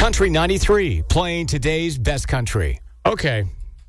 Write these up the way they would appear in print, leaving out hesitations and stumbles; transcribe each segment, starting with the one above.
Country 93, playing today's best country. Okay.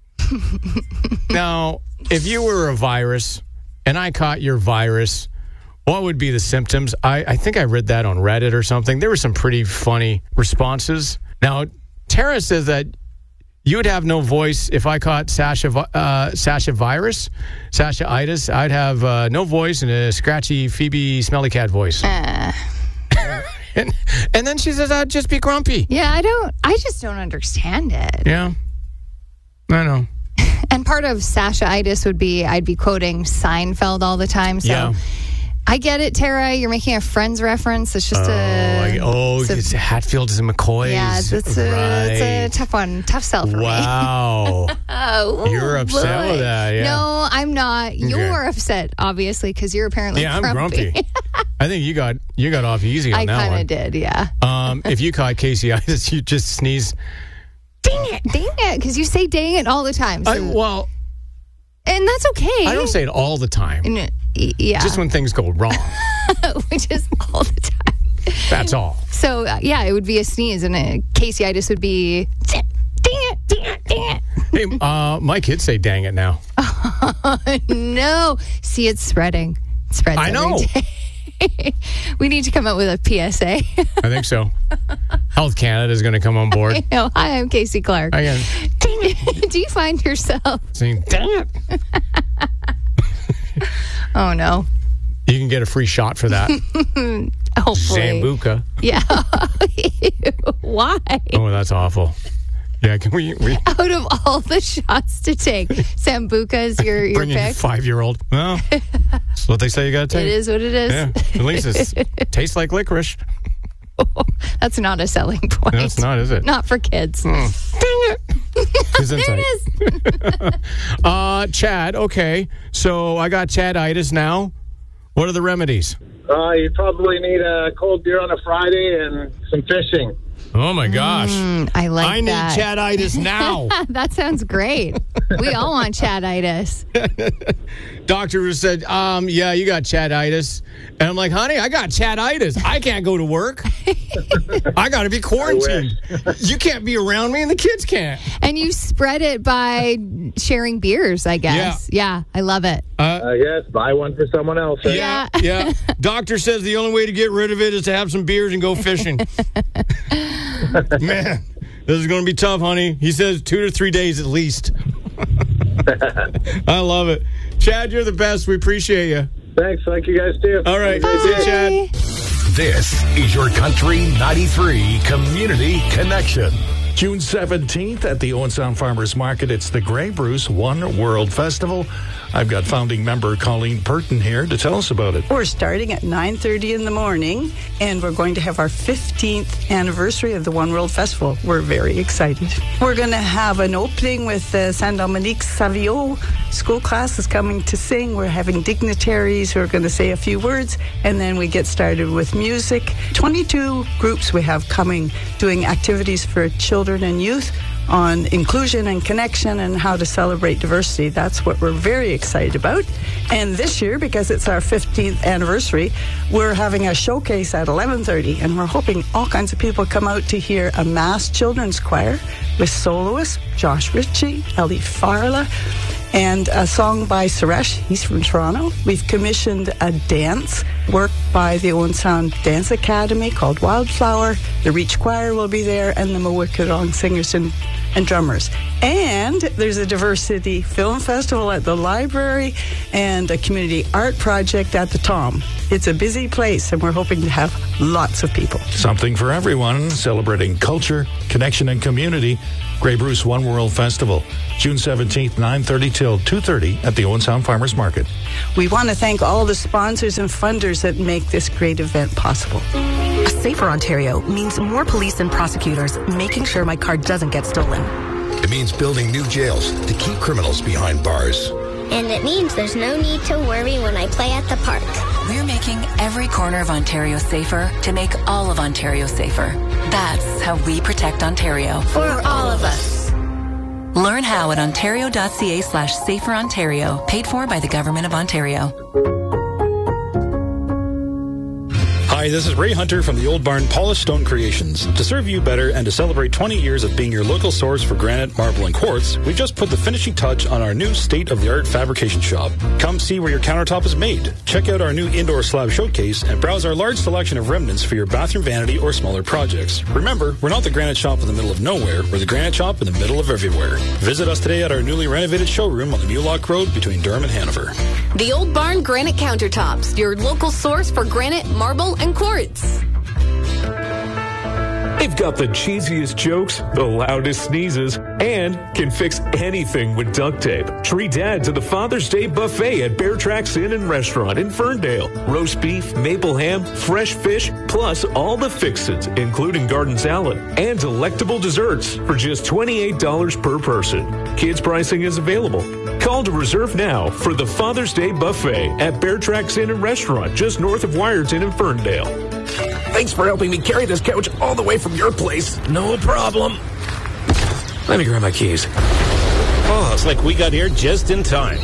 Now, if you were a virus and I caught your virus, what would be the symptoms? I think I read that on Reddit or something. There were some pretty funny responses. Now, Tara says that you would have no voice if I caught Sasha virus, Sasha-itis. I'd have no voice and a scratchy Phoebe Smelly Cat voice. And then she says I'd just be grumpy. Yeah, I just don't understand it. Yeah, I know. And part of Sasha-itis would be I'd be quoting Seinfeld all the time. So yeah. I get it, Tara. You're making a Friends reference. It's just it's Hatfields and McCoys. Yeah, it's a tough one. Tough sell for me. Wow. You're upset with that, yeah. No, I'm not. Okay. You're upset, obviously, because you're apparently I'm grumpy. I think you got off easy on that one. I kind of did, yeah. If you caught Casey-itis, you just sneeze. Dang it, because you say dang it all the time. So. And that's okay. I don't say it all the time. Yeah. Just when things go wrong. Which is all the time. That's all. So, it would be a sneeze, and a Casey-itis would be, dang it. Hey, my kids say dang it now. No. See, it's spreading. It spreads I know. every day. We need to come up with a PSA. I think so. Health Canada is going to come on board. I know. Hi, I'm Casey Clark. Dang it. Do you find yourself saying, dang it? Oh, no. You can get a free shot for that. Hopefully. Sambuca. Yeah. Why? Oh, that's awful. Yeah, can we out of all the shots to take, Sambuca is your bring pick? Bring a 5-year-old. Well, that's what they say you got to take. It is what it is. Yeah, at least it tastes like licorice. That's not a selling point. No, it's not, is it? Not for kids. Dang it. There it is. Chad, okay. So I got Chad-itis now. What are the remedies? You probably need a cold beer on a Friday and some fishing. Oh, my gosh. I like I that. need Chad-itis now. That sounds great. We all want Chad-itis. Doctor said, yeah, you got Chad-itis. And I'm like, honey, I got Chad-itis. I can't go to work. I got to be quarantined. You can't be around me and the kids can't. And you spread it by sharing beers, I guess. Yeah, I love it. Yes, buy one for someone else. Right? Yeah. Doctor says the only way to get rid of it is to have some beers and go fishing. Man, this is going to be tough, honey. He says 2 to 3 days at least. I love it. Chad, you're the best. We appreciate you. Thanks. Like you guys too. All right. Bye. See you, Chad. This is your Country 93 Community Connection. June 17th at the Owen Sound Farmers Market, it's the Grey Bruce One World Festival. I've got founding member Colleen Purton here to tell us about it. We're starting at 9:30 in the morning, and we're going to have our 15th anniversary of the One World Festival. We're very excited. We're going to have an opening with the Saint Dominique Savio school class is coming to sing. We're having dignitaries who are going to say a few words, and then we get started with music. 22 groups we have coming, doing activities for children and youth on inclusion and connection and how to celebrate diversity. That's what we're very excited about. And this year, because it's our 15th anniversary, we're having a showcase at 11:30, and we're hoping all kinds of people come out to hear a mass children's choir with soloists Josh Ritchie, Ellie Farla, and a song by Suresh. He's from Toronto. We've commissioned a dance work by the Owen Sound Dance Academy called Wildflower. The Reach Choir will be there, and the Mawikudong singers and drummers. And there's a diversity film festival at the library and a community art project at the Tom. It's a busy place, and we're hoping to have lots of people. Something for everyone, celebrating culture, connection, and community. Grey Bruce One World Festival, June 17th, 9:30 till 2:30 at the Owen Sound Farmers Market. We want to thank all the sponsors and funders that make this great event possible. A safer Ontario means more police and prosecutors making sure my car doesn't get stolen. It means building new jails to keep criminals behind bars. And it means there's no need to worry when I play at the park. We're making every corner of Ontario safer to make all of Ontario safer. That's how we protect Ontario. For all of us. Learn how at ontario.ca/saferontario, paid for by the Government of Ontario. Hi, Hi, this is Ray Hunter from the Old Barn Polished Stone Creations. To serve you better and to celebrate 20 years of being your local source for granite, marble, and quartz, we've just put the finishing touch on our new state-of-the-art fabrication shop. Come see where your countertop is made. Check out our new indoor slab showcase and browse our large selection of remnants for your bathroom vanity or smaller projects. Remember, we're not the granite shop in the middle of nowhere. We're the granite shop in the middle of everywhere. Visit us today at our newly renovated showroom on the Mulock Road between Durham and Hanover. The Old Barn Granite Countertops, your local source for granite, marble, and quartz. They've got the cheesiest jokes, the loudest sneezes, and can fix anything with duct tape. Treat Dad to the Father's Day buffet at Bear Tracks Inn and Restaurant in Ferndale. Roast beef, maple ham, fresh fish, plus all the fixins, including garden salad, and delectable desserts for just $28 per person. Kids pricing is available. Call to reserve now for the Father's Day buffet at Bear Tracks Inn and Restaurant just north of Wyerton in Ferndale. Thanks for helping me carry this couch all the way from your place. No problem. Let me grab my keys. Oh, it's like we got here just in time.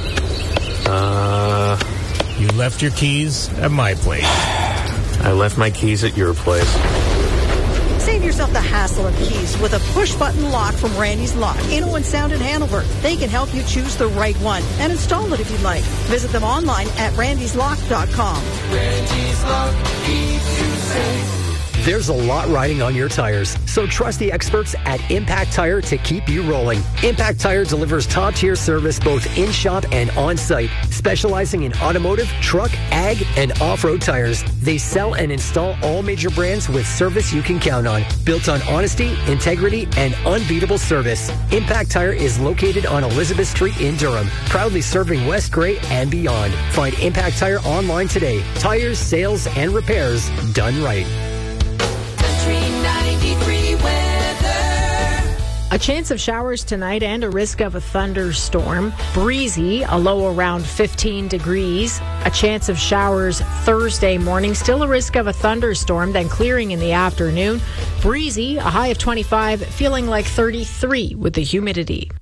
You left your keys at my place. I left my keys at your place. Save yourself the hassle of keys with a push-button lock from Randy's Lock in Owen Sound in Hanover. They can help you choose the right one and install it if you'd like. Visit them online at randyslock.com. Randy's Lock keeps you safe. There's a lot riding on your tires, so trust the experts at Impact Tire to keep you rolling. Impact Tire delivers top-tier service both in-shop and on-site, specializing in automotive, truck, ag, and off-road tires. They sell and install all major brands with service you can count on, built on honesty, integrity, and unbeatable service. Impact Tire is located on Elizabeth Street in Durham, proudly serving West Gray and beyond. Find Impact Tire online today. Tires, sales, and repairs done right. A chance of showers tonight and a risk of a thunderstorm. Breezy, a low around 15 degrees. A chance of showers Thursday morning. Still a risk of a thunderstorm, then clearing in the afternoon. Breezy, a high of 25, feeling like 33 with the humidity.